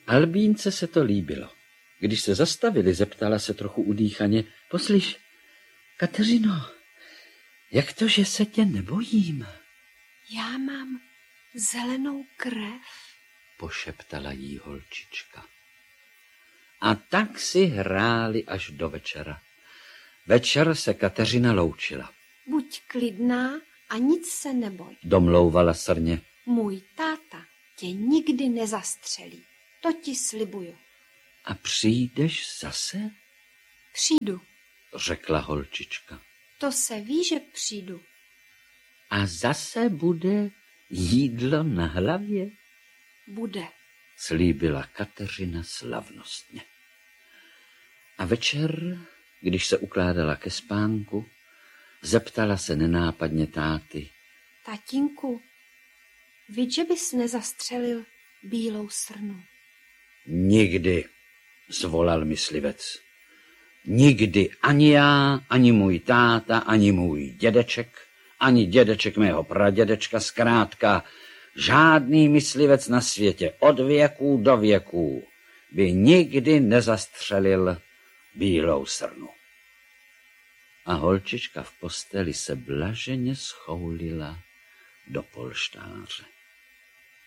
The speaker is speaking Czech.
Albínce se to líbilo. Když se zastavili, zeptala se trochu udýchaně. Poslyš, Kateřino, jak to, že se tě nebojím? Já mám zelenou krev, pošeptala jí holčička. A tak si hráli až do večera. Večer se Kateřina loučila. Buď klidná a nic se neboj. Domlouvala srně. Můj táta tě nikdy nezastřelí, to ti slibuju. A přijdeš zase? Přijdu. Řekla holčička. To se ví, že přijdu. A zase bude jídlo na hlavě? Bude. Slíbila Kateřina slavnostně. A večer, když se ukládala ke spánku, zeptala se nenápadně táty. Tatínku, víš, že bys nezastřelil bílou srnu? Nikdy, zvolal myslivec. Nikdy ani já, ani můj táta, ani můj dědeček, ani dědeček mého pradědečka, zkrátka žádný myslivec na světě od věků do věků by nikdy nezastřelil bílou srnu. A holčička v posteli se blaženě schoulila do polštáře.